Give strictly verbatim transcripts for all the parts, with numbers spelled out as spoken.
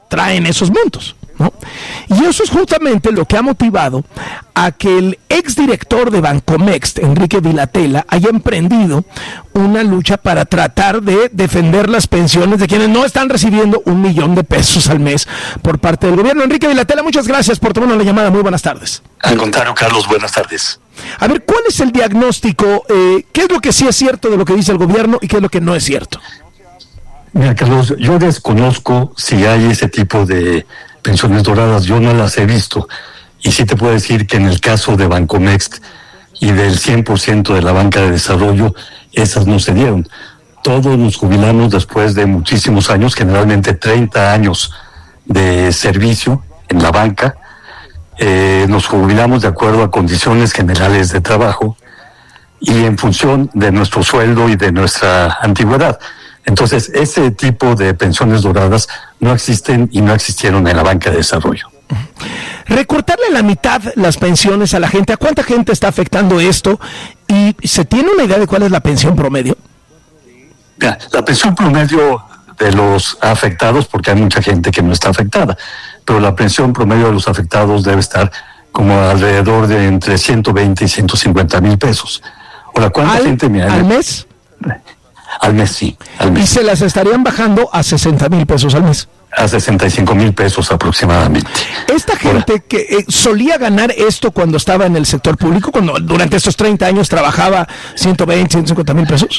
traen esos montos, ¿no? Y eso es justamente lo que ha motivado a que el exdirector de Bancomext, Enrique Vilatela, haya emprendido una lucha para tratar de defender las pensiones de quienes no están recibiendo un millón de pesos al mes por parte del gobierno. Enrique Vilatela, muchas gracias por tomarnos la llamada. Muy buenas tardes. Al contrario, Carlos, buenas tardes. A ver, ¿cuál es el diagnóstico? Eh, ¿Qué es lo que sí es cierto de lo que dice el gobierno y qué es lo que no es cierto? Mira, Carlos, yo desconozco si hay ese tipo de pensiones doradas, yo no las he visto. Y sí te puedo decir que en el caso de Bancomext y del cien por ciento de la banca de desarrollo, esas no se dieron. Todos nos jubilamos después de muchísimos años, generalmente treinta años de servicio en la banca. Eh, nos jubilamos de acuerdo a condiciones generales de trabajo y en función de nuestro sueldo y de nuestra antigüedad. Entonces, ese tipo de pensiones doradas no existen y no existieron en la banca de desarrollo. Recortarle la mitad las pensiones a la gente, ¿a cuánta gente está afectando esto? ¿Y se tiene una idea de cuál es la pensión promedio? Mira, la pensión promedio de los afectados, porque hay mucha gente que no está afectada, pero la pensión promedio de los afectados debe estar como alrededor de entre ciento veinte y ciento cincuenta mil pesos. Ahora, ¿cuánta ¿Al, gente me al mes? Al mes, sí. Al mes. Y se las estarían bajando a sesenta mil pesos al mes. A sesenta y cinco mil pesos aproximadamente. Esta gente Ahora, que eh, solía ganar esto cuando estaba en el sector público, cuando durante estos treinta años trabajaba ciento veinte, ciento cincuenta mil pesos.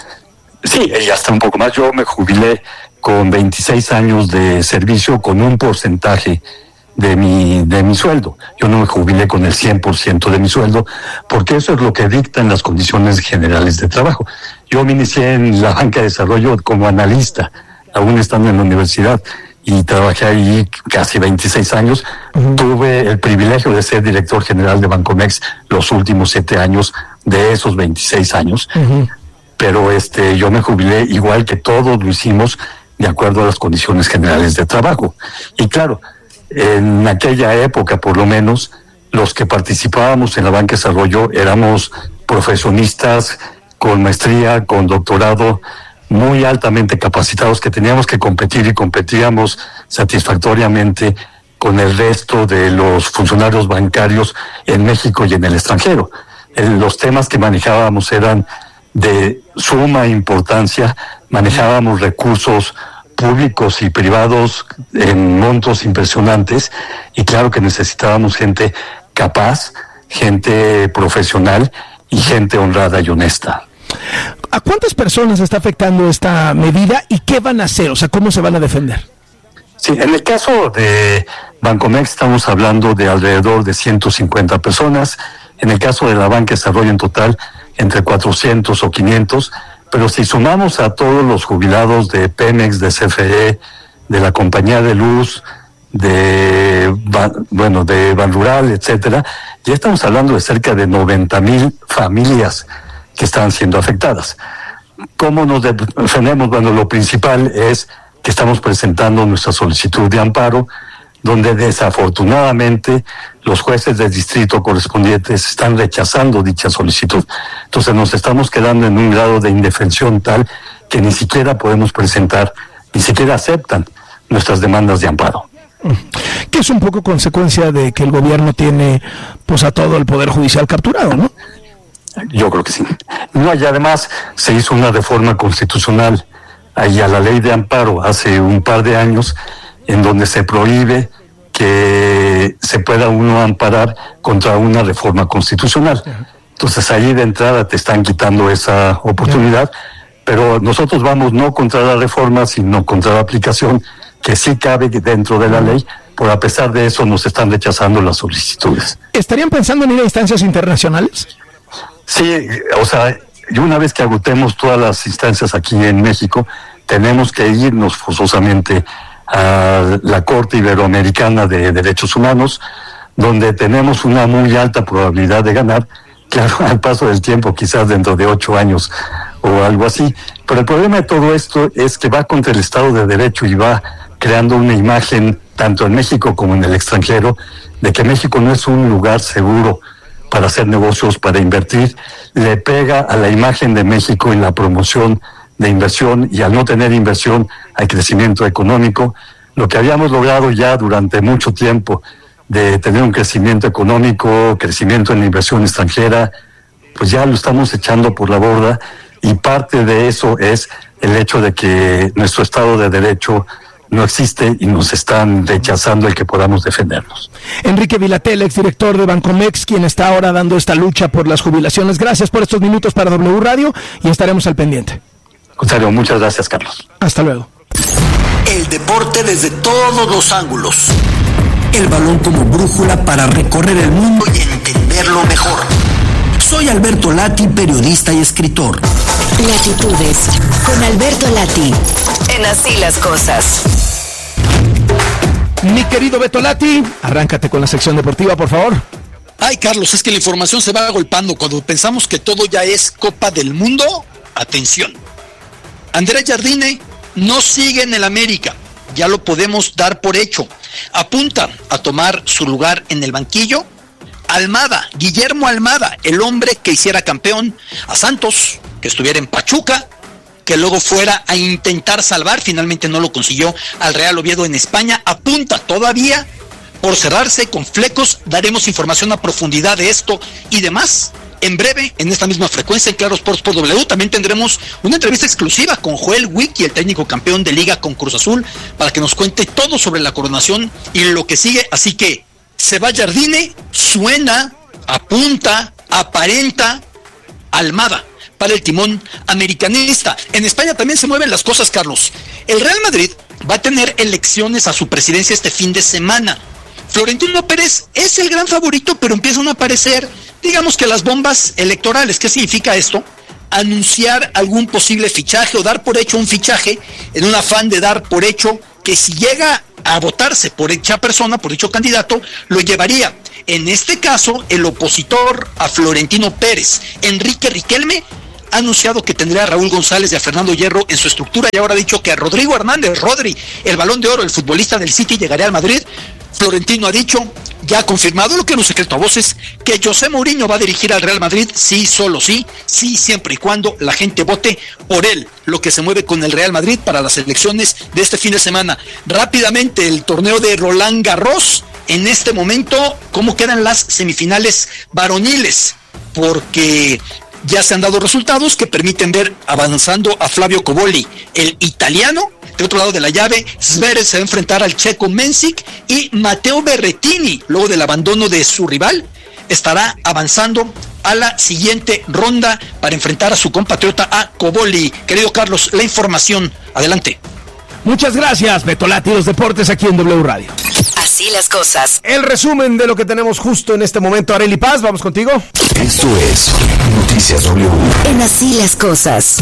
Sí, y hasta un poco más. Yo me jubilé con veintiséis años de servicio con un porcentaje de mi de mi sueldo. Yo no me jubilé con el cien por ciento de mi sueldo, porque eso es lo que dictan las condiciones generales de trabajo. Yo me inicié en la banca de desarrollo como analista, aún estando en la universidad, y trabajé ahí casi veintiséis años. Uh-huh. Tuve el privilegio de ser director general de Bancomext los últimos siete años de esos veintiséis años. Uh-huh. Pero este yo me jubilé igual que todos lo hicimos de acuerdo a las condiciones generales de trabajo. Y claro, en aquella época, por lo menos, los que participábamos en la banca de desarrollo éramos profesionistas con maestría, con doctorado, muy altamente capacitados, que teníamos que competir y competíamos satisfactoriamente con el resto de los funcionarios bancarios en México y en el extranjero. El, los temas que manejábamos eran de suma importancia, manejábamos recursos públicos y privados en montos impresionantes, y claro que necesitábamos gente capaz, gente profesional y gente honrada y honesta. ¿A cuántas personas está afectando esta medida y qué van a hacer? O sea, ¿cómo se van a defender? Sí, en el caso de Bancomext estamos hablando de alrededor de ciento cincuenta personas. En el caso de la banca de desarrollo en total, entre cuatrocientos o quinientos. Pero si sumamos a todos los jubilados de Pemex, de C F E, de la Compañía de Luz, de bueno, de Banrural, etcétera, ya estamos hablando de cerca de noventa mil familias que están siendo afectadas. ¿Cómo nos defendemos? Bueno, lo principal es que estamos presentando nuestra solicitud de amparo, donde desafortunadamente los jueces del distrito correspondientes están rechazando dicha solicitud. Entonces nos estamos quedando en un grado de indefensión tal que ni siquiera podemos presentar, ni siquiera aceptan nuestras demandas de amparo. Que es un poco consecuencia de que el gobierno tiene pues a todo el Poder Judicial capturado, ¿no? Yo creo que sí. No, y además se hizo una reforma constitucional ahí a la ley de amparo hace un par de años, en donde se prohíbe que se pueda uno amparar contra una reforma constitucional. Entonces ahí de entrada te están quitando esa oportunidad, pero nosotros vamos no contra la reforma, sino contra la aplicación, que sí cabe dentro de la ley, por a pesar de eso nos están rechazando las solicitudes. ¿Estarían pensando en ir a instancias internacionales? Sí, o sea, y una vez que agotemos todas las instancias aquí en México, tenemos que irnos forzosamente a la Corte Iberoamericana de Derechos Humanos, donde tenemos una muy alta probabilidad de ganar, claro, al paso del tiempo, quizás dentro de ocho años o algo así. Pero el problema de todo esto es que va contra el Estado de Derecho y va creando una imagen, tanto en México como en el extranjero, de que México no es un lugar seguro para hacer negocios, para invertir. Le pega a la imagen de México en la promoción de inversión, y al no tener inversión hay crecimiento económico, lo que habíamos logrado ya durante mucho tiempo de tener un crecimiento económico, crecimiento en la inversión extranjera, pues ya lo estamos echando por la borda, y parte de eso es el hecho de que nuestro Estado de Derecho no existe y nos están rechazando el que podamos defendernos. Enrique Vilatela, exdirector de Bancomext, quien está ahora dando esta lucha por las jubilaciones. Gracias por estos minutos para W Radio y estaremos al pendiente. Contrario, muchas gracias, Carlos. Hasta luego. El deporte desde todos los ángulos. El balón como brújula para recorrer el mundo y entenderlo mejor. Soy Alberto Lati, periodista y escritor. Latitudes, con Alberto Lati, en Así las Cosas. Mi querido Beto Lati, arráncate con la sección deportiva, por favor. Ay, Carlos, es que la información se va agolpando. Cuando pensamos que todo ya es Copa del Mundo, atención. Andrea Jardine no sigue en el América, ya lo podemos dar por hecho. Apunta a tomar su lugar en el banquillo Almada, Guillermo Almada, el hombre que hiciera campeón a Santos, que estuviera en Pachuca, que luego fuera a intentar salvar, finalmente no lo consiguió, al Real Oviedo en España. Apunta todavía por cerrarse con flecos. Daremos información a profundidad de esto y demás en breve, en esta misma frecuencia, en Claro Sports por W. También tendremos una entrevista exclusiva con Joel Wiki, el técnico campeón de Liga con Cruz Azul, para que nos cuente todo sobre la coronación y lo que sigue. Así que se va Jardine, suena, apunta, aparenta Almada para el timón americanista. En España también se mueven las cosas, Carlos. El Real Madrid va a tener elecciones a su presidencia este fin de semana. Florentino Pérez es el gran favorito, pero empiezan a aparecer, digamos que las bombas electorales. ¿Qué significa esto? Anunciar algún posible fichaje o dar por hecho un fichaje en un afán de dar por hecho que si llega a votarse por dicha persona, por dicho candidato, lo llevaría. En este caso, el opositor a Florentino Pérez, Enrique Riquelme, ha anunciado que tendría a Raúl González y a Fernando Hierro en su estructura, y ahora ha dicho que a Rodrigo Hernández, Rodri, el Balón de Oro, el futbolista del City, llegaría al Madrid. Florentino ha dicho, ya ha confirmado, lo que no es secreto a voces, que José Mourinho va a dirigir al Real Madrid, sí, solo sí, sí, siempre y cuando la gente vote por él. Lo que se mueve con el Real Madrid para las elecciones de este fin de semana. Rápidamente, el torneo de Roland Garros, en este momento, ¿cómo quedan las semifinales varoniles? Porque ya se han dado resultados que permiten ver avanzando a Flavio Cobolli, el italiano. De otro lado de la llave, Zverev se va a enfrentar al checo Mensik, y Matteo Berrettini, luego del abandono de su rival, estará avanzando a la siguiente ronda para enfrentar a su compatriota, a Cobolli. Querido Carlos, la información, adelante. Muchas gracias, Beto Lati, los deportes aquí en W Radio. Así las cosas. El resumen de lo que tenemos justo en este momento. Arely Paz, vamos contigo. Esto es Noticias W. En Así las Cosas.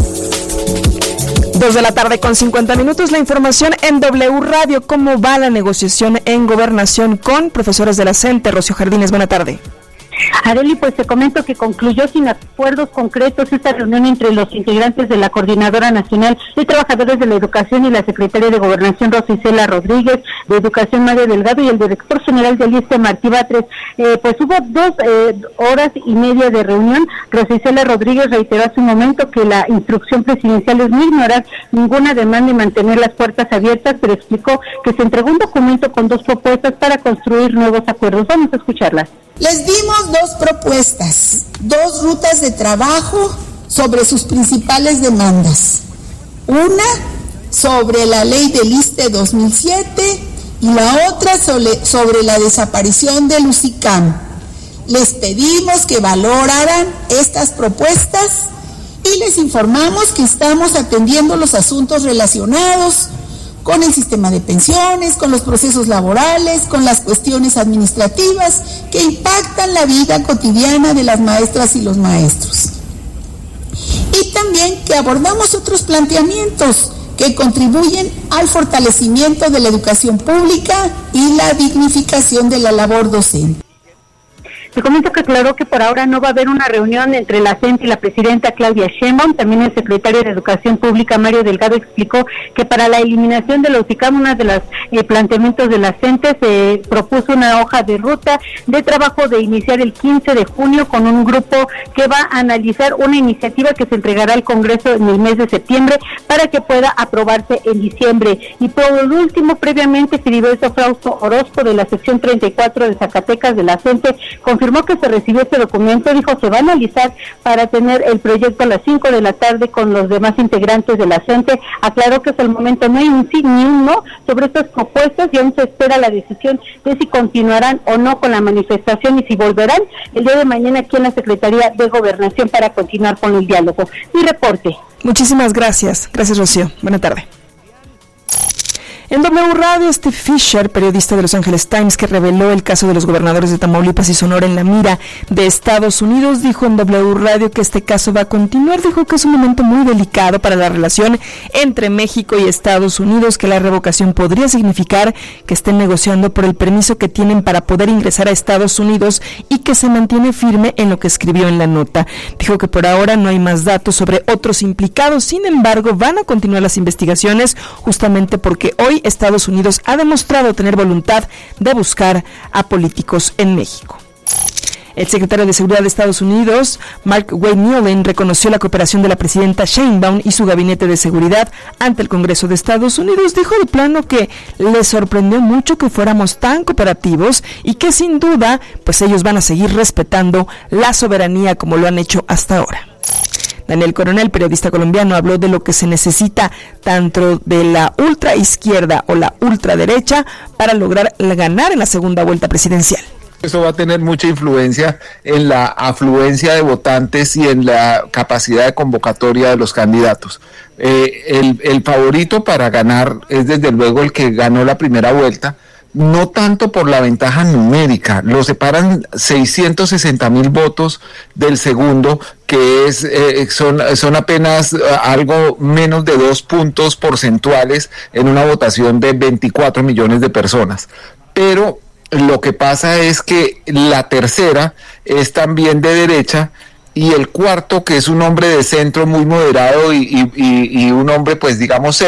Dos de la tarde con cincuenta minutos, la información en W Radio. ¿Cómo va la negociación en gobernación con profesores de la CENTE? Rocío Jardines, buena tarde. Arely, pues te comento que concluyó sin acuerdos concretos esta reunión entre los integrantes de la Coordinadora Nacional de Trabajadores de la Educación y la Secretaria de Gobernación, Rosa Isela Rodríguez, de Educación, Mario Delgado, y el director general del I S S S T E, Martí Batres. Eh, pues hubo dos eh, horas y media de reunión. Rosa Isela Rodríguez reiteró hace un momento que la instrucción presidencial es no ignorar ninguna demanda y mantener las puertas abiertas, pero explicó que se entregó un documento con dos propuestas para construir nuevos acuerdos. Vamos a escucharlas. Les dimos dos propuestas, dos rutas de trabajo sobre sus principales demandas. Una sobre la ley del I S S S T E dos mil siete y la otra sobre, sobre la desaparición del U S I C A M. Les pedimos que valoraran estas propuestas y les informamos que estamos atendiendo los asuntos relacionados con el sistema de pensiones, con los procesos laborales, con las cuestiones administrativas que impactan la vida cotidiana de las maestras y los maestros. Y también que abordamos otros planteamientos que contribuyen al fortalecimiento de la educación pública y la dignificación de la labor docente. Te comento que aclaró que por ahora no va a haber una reunión entre la C E N T E y la presidenta Claudia Sheinbaum. También el secretario de Educación Pública, Mario Delgado, explicó que para la eliminación de la U T I C A M, uno de los eh, planteamientos de la C E N T E se propuso una hoja de ruta de trabajo de iniciar el quince de junio con un grupo que va a analizar una iniciativa que se entregará al Congreso en el mes de septiembre para que pueda aprobarse en diciembre. Y por último, previamente, Filiberto Frausto Orozco, de la sección treinta y cuatro de Zacatecas de la C E N T E, confirmó que se recibió este documento. Dijo se va a analizar para tener el proyecto a las cinco de la tarde con los demás integrantes de la C E N T E. Aclaró que hasta el momento no hay un sí ni un no sobre estas propuestas y aún se espera la decisión de si continuarán o no con la manifestación y si volverán el día de mañana aquí en la Secretaría de Gobernación para continuar con el diálogo. Mi reporte. Muchísimas gracias. Gracias, Rocío. Buena tarde. En W Radio, Steve Fisher, periodista de Los Angeles Times, que reveló el caso de los gobernadores de Tamaulipas y Sonora en la mira de Estados Unidos, dijo en W Radio que este caso va a continuar. Dijo que es un momento muy delicado para la relación entre México y Estados Unidos, que la revocación podría significar que estén negociando por el permiso que tienen para poder ingresar a Estados Unidos y que se mantiene firme en lo que escribió en la nota. Dijo que por ahora no hay más datos sobre otros implicados, sin embargo van a continuar las investigaciones justamente porque hoy Estados Unidos ha demostrado tener voluntad de buscar a políticos en México. El secretario de Seguridad de Estados Unidos, Mark Wade Mullen, reconoció la cooperación de la presidenta Sheinbaum y su gabinete de seguridad ante el Congreso de Estados Unidos. Dijo de plano que le sorprendió mucho que fuéramos tan cooperativos y que sin duda, pues ellos van a seguir respetando la soberanía como lo han hecho hasta ahora. Daniel Coronel, periodista colombiano, habló de lo que se necesita tanto de la ultraizquierda o la ultraderecha para lograr ganar en la segunda vuelta presidencial. Eso va a tener mucha influencia en la afluencia de votantes y en la capacidad de convocatoria de los candidatos. Eh, el, el favorito para ganar es desde luego el que ganó la primera vuelta, no tanto por la ventaja numérica, lo separan seiscientos sesenta mil votos del segundo, que es eh, son, son apenas uh, algo menos de dos puntos porcentuales en una votación de veinticuatro millones de personas. Pero lo que pasa es que la tercera es también de derecha, y el cuarto, que es un hombre de centro muy moderado y, y, y, y un hombre, pues digamos,